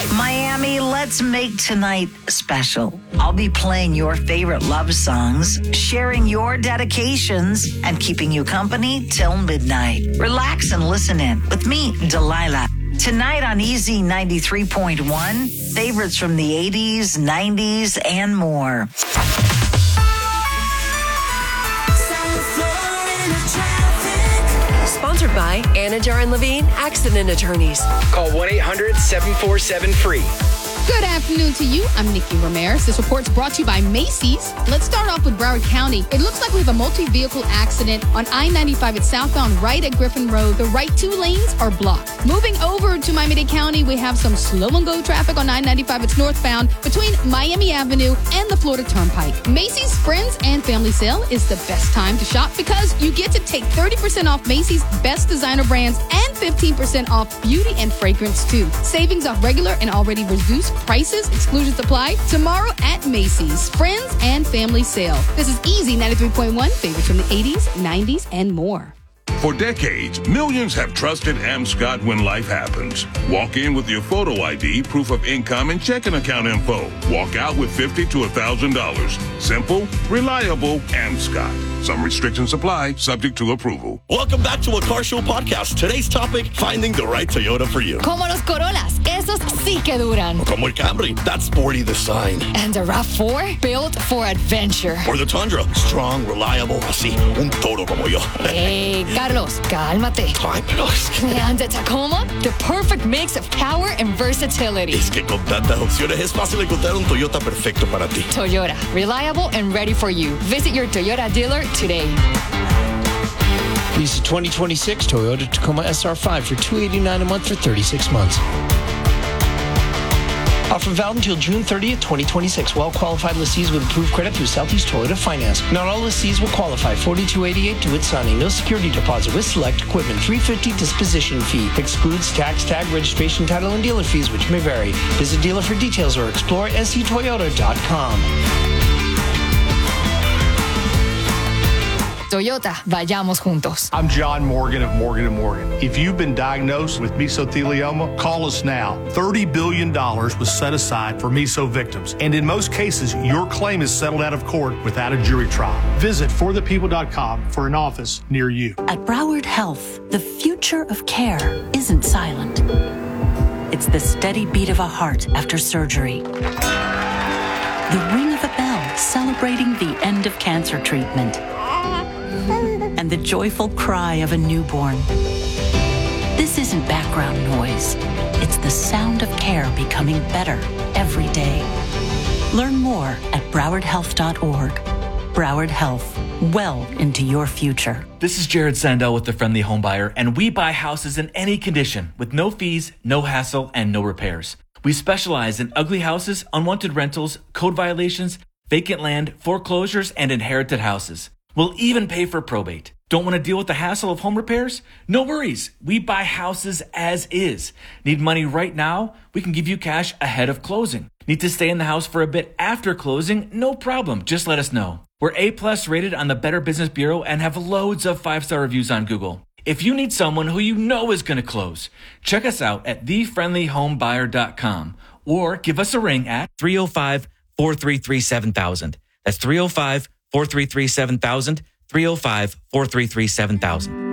Miami, let's make tonight special. I'll be playing your favorite love songs, sharing your dedications, and keeping you company till midnight. Relax and listen in with me, Delilah. Tonight on Easy 93.1, favorites from the 80s, 90s, and more. Sponsored by Anajar and Levine Accident Attorneys. Call 1-800-747-FREE. Good afternoon to you. I'm Nikki Ramirez. This report's brought to you by Macy's. Let's start off with Broward County. It looks like we have a multi-vehicle accident on I-95 at southbound right at Griffin Road. The right two lanes are blocked. Moving over to Miami-Dade County, we have some slow-and-go traffic on I-95. It's northbound between Miami Avenue and the Florida Turnpike. Macy's Friends and Family Sale is the best time to shop because you get to take 30% off Macy's best designer brands and 15% off beauty and fragrance, too. Savings off regular and already reduced prices, exclusions apply. Tomorrow at Macy's Friends and Family Sale. This is Easy 93.1, favorites from the 80s, 90s, and more. For decades, millions have trusted AmScott when life happens. Walk in with your photo ID, proof of income, and checking account info. Walk out with $50 to $1,000. Simple, reliable, AmScott. Some restrictions apply, subject to approval. Welcome back to a Car Show podcast. Today's topic, finding the right Toyota for you. Como los Corollas, esos sí que duran. Como el Camry, that sporty design. And the RAV4, built for adventure. Or the Tundra, strong, reliable, así, un toro como yo. Hey, Carlos, cálmate. Ay, pero es que... And the Tacoma, the perfect mix of power and versatility. Es que con tantas opciones es fácil encontrar un Toyota perfecto para ti. Toyota, reliable and ready for you. Visit your Toyota dealer today. Lease a 2026 Toyota Tacoma SR5 for $289 a month for 36 months. Offer valid until June 30th, 2026. Well-qualified lessees with approved credit through Southeast Toyota Finance. Not all lessees will qualify. $42.88 due at signing. No security deposit with select equipment. $350 disposition fee. Excludes tax, tag, registration, title, and dealer fees, which may vary. Visit dealer for details or explore sctoyota.com. Toyota, vayamos juntos. I'm John Morgan of Morgan & Morgan. If you've been diagnosed with mesothelioma, call us now. $30 billion was set aside for meso victims. And in most cases, your claim is settled out of court without a jury trial. Visit forthepeople.com for an office near you. At Broward Health, the future of care isn't silent. It's the steady beat of a heart after surgery. The ring of a bell celebrating the end of cancer treatment. And the joyful cry of a newborn. This isn't background noise. It's the sound of care becoming better every day. Learn more at browardhealth.org. Broward Health, well into your future. This is Jared Sandell with The Friendly Home Buyer, and we buy houses in any condition with no fees, no hassle, and no repairs. We specialize in ugly houses, unwanted rentals, code violations, vacant land, foreclosures, and inherited houses. We'll even pay for probate. Don't want to deal with the hassle of home repairs? No worries. We buy houses as is. Need money right now? We can give you cash ahead of closing. Need to stay in the house for a bit after closing? No problem. Just let us know. We're A+ rated on the Better Business Bureau and have loads of 5-star reviews on Google. If you need someone who you know is going to close, check us out at thefriendlyhomebuyer.com or give us a ring at 305-433-7000. That's 305-433-7000, 305-433-7000.